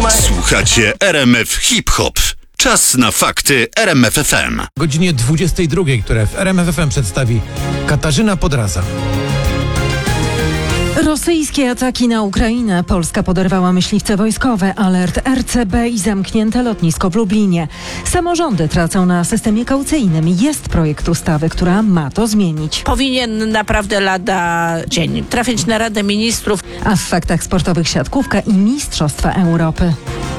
Słuchacie RMF Hip Hop. Czas na fakty RMF FM. Godzinie 22, które w RMF FM przedstawi Katarzyna Podraza. Rosyjskie ataki na Ukrainę. Polska poderwała myśliwce wojskowe, alert RCB i zamknięte lotnisko w Lublinie. Samorządy tracą na systemie kaucyjnym. Jest projekt ustawy, która ma to zmienić. Powinien naprawdę lada dzień trafić na Radę Ministrów. A w faktach sportowych siatkówka i Mistrzostwa Europy.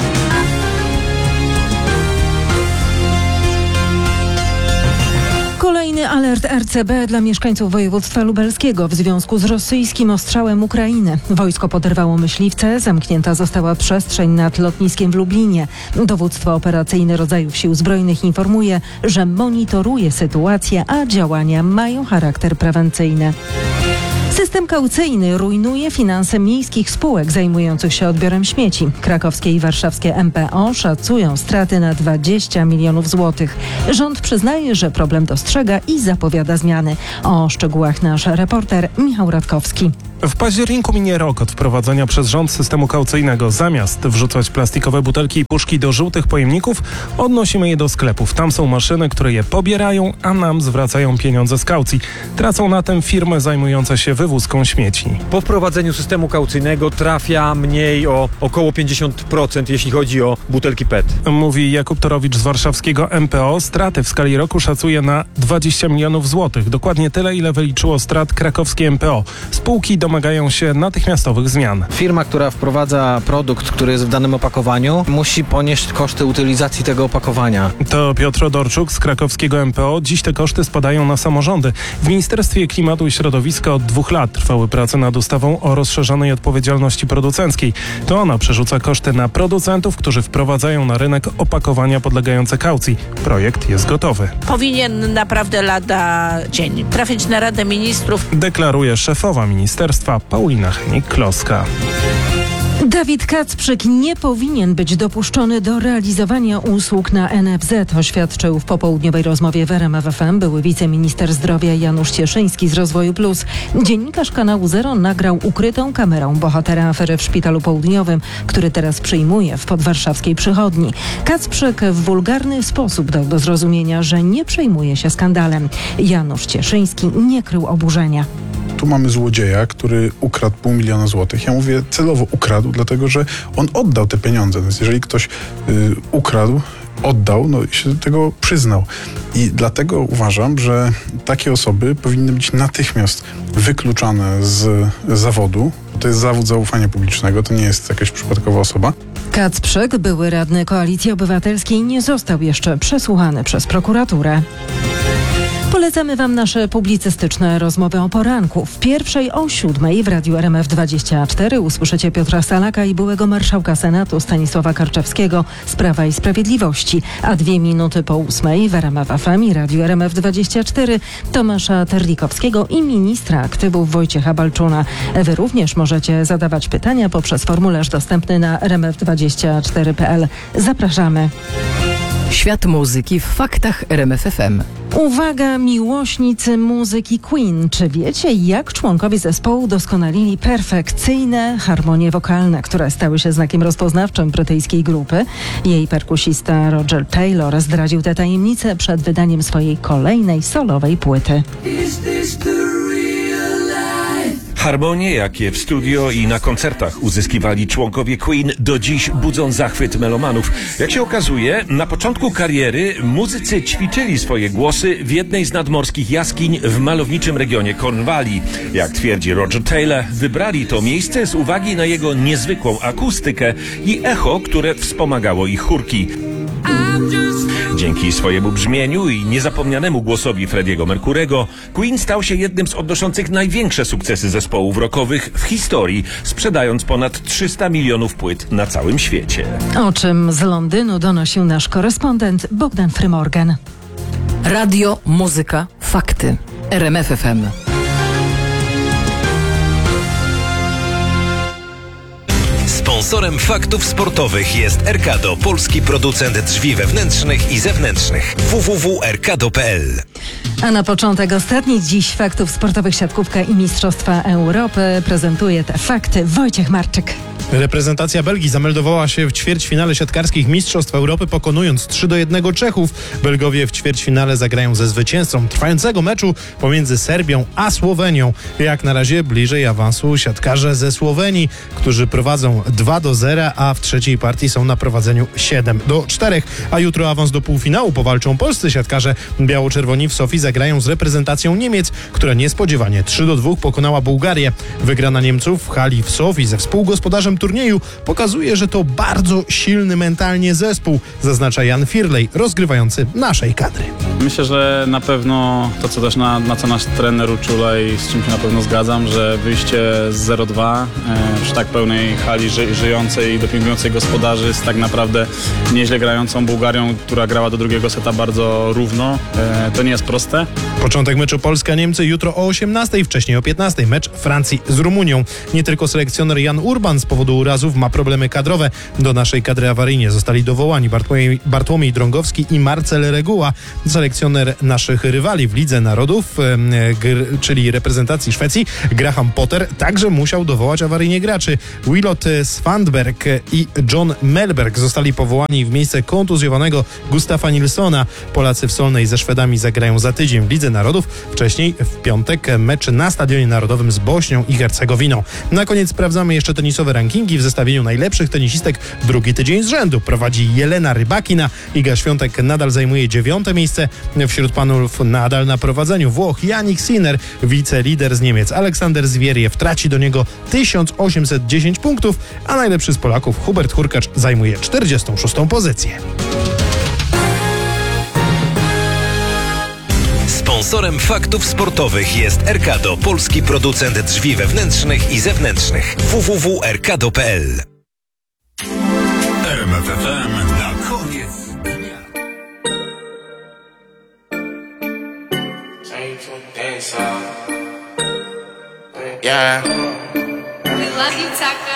Kolejny alert RCB dla mieszkańców województwa lubelskiego w związku z rosyjskim ostrzałem Ukrainy. Wojsko poderwało myśliwce, zamknięta została przestrzeń nad lotniskiem w Lublinie. Dowództwo operacyjne rodzajów sił zbrojnych informuje, że monitoruje sytuację, a działania mają charakter prewencyjny. System kaucyjny rujnuje finanse miejskich spółek zajmujących się odbiorem śmieci. Krakowskie i warszawskie MPO szacują straty na 20 milionów złotych. Rząd przyznaje, że problem dostrzega i zapowiada zmiany. O szczegółach nasz reporter Michał Radkowski. W październiku minie rok od wprowadzenia przez rząd systemu kaucyjnego. Zamiast wrzucać plastikowe butelki i puszki do żółtych pojemników, odnosimy je do sklepów. Tam są maszyny, które je pobierają, a nam zwracają pieniądze z kaucji. Tracą na tym firmy zajmujące się wywózką śmieci. Po wprowadzeniu systemu kaucyjnego trafia mniej o około 50%, jeśli chodzi o butelki PET. Mówi Jakub Torowicz z warszawskiego MPO. Straty w skali roku szacuje na 20 milionów złotych. Dokładnie tyle, ile wyliczyło strat krakowskie MPO. Spółki domagają się natychmiastowych zmian. Firma, która wprowadza produkt, który jest w danym opakowaniu, musi ponieść koszty utylizacji tego opakowania. To Piotr Odorczuk z krakowskiego MPO. Dziś te koszty spadają na samorządy. W Ministerstwie Klimatu i Środowiska od 2 lat trwały prace nad ustawą o rozszerzonej odpowiedzialności producenckiej. To ona przerzuca koszty na producentów, którzy wprowadzają na rynek opakowania podlegające kaucji. Projekt jest gotowy. Powinien naprawdę lada dzień trafić na Radę Ministrów. Deklaruje szefowa ministerstwa Paulina Henik-Kloska. Dawid Kacprzyk nie powinien być dopuszczony do realizowania usług na NFZ, oświadczył w popołudniowej rozmowie w RMF FM były wiceminister zdrowia Janusz Cieszyński z Rozwoju Plus. Dziennikarz kanału Zero nagrał ukrytą kamerą bohatera afery w Szpitalu Południowym, który teraz przyjmuje w podwarszawskiej przychodni. Kacprzyk w wulgarny sposób dał do zrozumienia, że nie przejmuje się skandalem. Janusz Cieszyński nie krył oburzenia. Tu mamy złodzieja, który ukradł 500 000 złotych. Ja mówię celowo ukradł, dlatego że on oddał te pieniądze. Więc jeżeli ktoś ukradł, oddał, no i się do tego przyznał. I dlatego uważam, że takie osoby powinny być natychmiast wykluczane z zawodu. To jest zawód zaufania publicznego, to nie jest jakaś przypadkowa osoba. Kacprzyk, były radny Koalicji Obywatelskiej, nie został jeszcze przesłuchany przez prokuraturę. Polecamy Wam nasze publicystyczne rozmowy o poranku. W pierwszej o 7:00 w Radiu RMF24 usłyszycie Piotra Salaka i byłego marszałka Senatu Stanisława Karczewskiego z Prawa i Sprawiedliwości. A 2 minuty po 8:00 w RMF FM i Radiu RMF24 Tomasza Terlikowskiego i ministra aktywów Wojciecha Balczuna. Wy również możecie zadawać pytania poprzez formularz dostępny na rmf24.pl. Zapraszamy. Świat muzyki w faktach RMF FM. Uwaga, miłośnicy muzyki Queen. Czy wiecie, jak członkowie zespołu doskonalili perfekcyjne harmonie wokalne, które stały się znakiem rozpoznawczym brytyjskiej grupy? Jej perkusista Roger Taylor zdradził tę tajemnicę przed wydaniem swojej kolejnej solowej płyty. Harmonie, jakie w studio i na koncertach uzyskiwali członkowie Queen, do dziś budzą zachwyt melomanów. Jak się okazuje, na początku kariery muzycy ćwiczyli swoje głosy w jednej z nadmorskich jaskiń w malowniczym regionie Cornwalli. Jak twierdzi Roger Taylor, wybrali to miejsce z uwagi na jego niezwykłą akustykę i echo, które wspomagało ich chórki. Dzięki swojemu brzmieniu i niezapomnianemu głosowi Freddie'ego Mercurego, Queen stał się jednym z odnoszących największe sukcesy zespołów rockowych w historii, sprzedając ponad 300 milionów płyt na całym świecie. O czym z Londynu donosił nasz korespondent Bogdan Frymorgan. Radio, muzyka, fakty. RMF FM. Sponsorem faktów sportowych jest Erkado, polski producent drzwi wewnętrznych i zewnętrznych. www.erkado.pl. A na początek ostatni dziś faktów sportowych siatkówka i Mistrzostwa Europy prezentuje te fakty Wojciech Marczyk. Reprezentacja Belgii zameldowała się w ćwierćfinale siatkarskich Mistrzostw Europy, pokonując 3-1 Czechów. Belgowie w ćwierćfinale zagrają ze zwycięzcą trwającego meczu pomiędzy Serbią a Słowenią. Jak na razie bliżej awansu siatkarze ze Słowenii, którzy prowadzą 2-0, a w trzeciej partii są na prowadzeniu 7-4. A jutro awans do półfinału powalczą polscy siatkarze. Biało-czerwoni w Sofii zagrają z reprezentacją Niemiec, która niespodziewanie 3-2 pokonała Bułgarię. Wygrana Niemców w hali w Sofii ze współgospodarzem turnieju pokazuje, że to bardzo silny mentalnie zespół, zaznacza Jan Firlej, rozgrywający naszej kadry. Myślę, że na pewno to, co też na co nasz trener uczula i z czym się na pewno zgadzam, że wyjście z 0-2 przy tak pełnej hali żyjącej i dopingującej gospodarzy z tak naprawdę nieźle grającą Bułgarią, która grała do drugiego seta bardzo równo, to nie jest proste. Początek meczu Polska-Niemcy jutro o 18:00, wcześniej o 15:00 mecz Francji z Rumunią. Nie tylko selekcjoner Jan Urban z powodu urazów ma problemy kadrowe. Do naszej kadry awaryjnie zostali dowołani Bartłomiej Drągowski i Marcel Reguła. Selekcjoner naszych rywali w Lidze Narodów, czyli reprezentacji Szwecji, Graham Potter, także musiał dowołać awaryjnie graczy. Wilot Svandberg i John Melberg zostali powołani w miejsce kontuzjowanego Gustafa Nilssona. Polacy w Solnej ze Szwedami zagrają za tydzień w Lidze Narodów. Wcześniej w piątek mecz na Stadionie Narodowym z Bośnią i Hercegowiną. Na koniec sprawdzamy jeszcze tenisowe rankingi w zestawieniu najlepszych tenisistek. Drugi tydzień z rzędu prowadzi Jelena Rybakina. Iga Świątek nadal zajmuje 9. miejsce. Wśród panów nadal na prowadzeniu Włoch Jannik Sinner, wicelider z Niemiec Aleksander Zwieriew traci do niego 1810 punktów, a najlepszy z Polaków Hubert Hurkacz zajmuje 46. pozycję. Sponsorem faktów sportowych jest Erkado, polski producent drzwi wewnętrznych i zewnętrznych. www.erkado.pl. RMF FM na koniec dnia. Yeah. We love you, Tuck.